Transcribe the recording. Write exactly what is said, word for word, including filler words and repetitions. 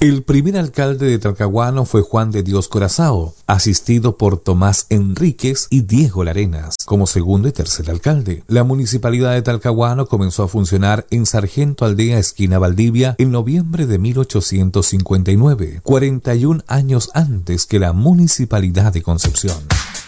El primer alcalde de Talcahuano fue Juan de Dios Corazao, asistido por Tomás Enríquez y Diego Larenas como segundo y tercer alcalde. La municipalidad de Talcahuano comenzó a funcionar en Sargento Aldea, esquina Valdivia, en noviembre de mil ochocientos cincuenta y nueve, cuarenta y un años antes que la municipalidad de Concepción.